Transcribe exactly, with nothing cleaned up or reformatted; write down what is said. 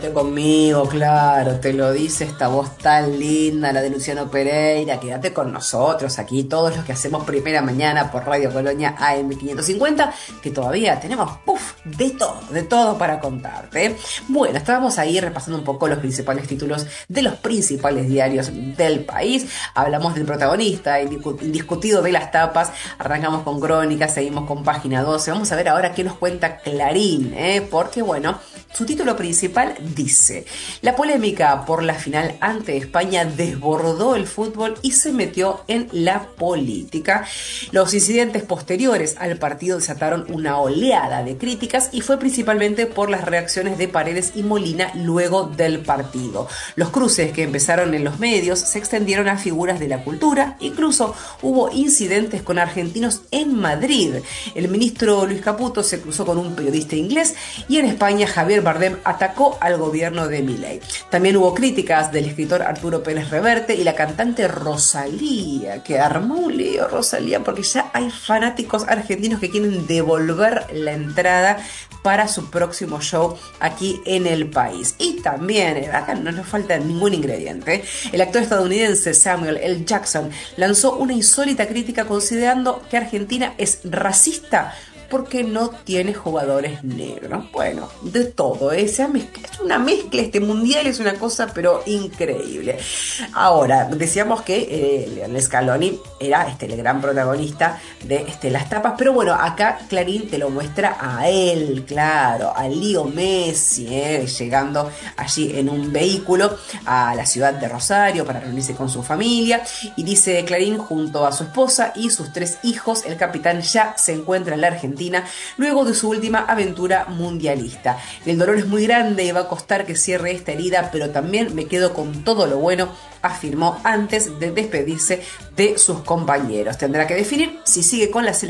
Conmigo, claro, te lo dice esta voz tan linda, la de Luciano Pereira. Quédate con nosotros aquí, todos los que hacemos primera mañana por Radio Colonia A M quinientos cincuenta, que todavía tenemos, puff, de todo, de todo para contarte. Bueno, estábamos ahí repasando un poco los principales títulos de los principales diarios del país. Hablamos del protagonista indiscu- indiscutido de las tapas. Arrancamos con Crónica, seguimos con Página doce. Vamos a ver ahora qué nos cuenta Clarín, ¿eh? Porque bueno, su título principal dice: la polémica por la final ante España desbordó el fútbol y se metió en la política. Los incidentes posteriores al partido desataron una oleada de críticas y fue principalmente por las reacciones de Paredes y Molina luego del partido. Los cruces que empezaron en los medios se extendieron a figuras de la cultura, incluso hubo incidentes con argentinos en Madrid. El ministro Luis Caputo se cruzó con un periodista inglés y en España Javier Bardem atacó al gobierno de Milei. También hubo críticas del escritor Arturo Pérez Reverte y la cantante Rosalía, que armó un lío Rosalía porque ya hay fanáticos argentinos que quieren devolver la entrada para su próximo show aquí en el país. Y también, acá no nos falta ningún ingrediente, el actor estadounidense Samuel L. Jackson lanzó una insólita crítica considerando que Argentina es racista porque no tiene jugadores negros. Bueno, de todo, ¿eh? Se ha mezcla, es una mezcla, este mundial es una cosa pero increíble. Ahora, decíamos que eh, Lionel Scaloni era este, el gran protagonista de este, las tapas, pero bueno, acá Clarín te lo muestra a él, claro, a Leo Messi, eh, llegando allí en un vehículo a la ciudad de Rosario para reunirse con su familia, y dice Clarín: junto a su esposa y sus tres hijos, el capitán ya se encuentra en la Argentina luego de su última aventura mundialista. El dolor es muy grande y va a costar que cierre esta herida, pero también me quedo con todo lo bueno, afirmó antes de despedirse de sus compañeros. Tendrá que definir si sigue con la selección